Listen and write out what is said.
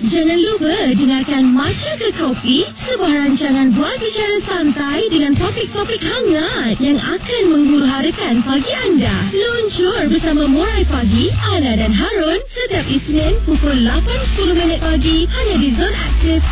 Jangan lupa dengarkan Maca ke Kopi, sebuah rancangan buat bicara santai dengan topik-topik hangat yang akan menghuru-harakan pagi anda. Luncur bersama Murai Pagi, Ana dan Harun setiap Isnin pukul 8.10 pagi hanya di Zon Aktif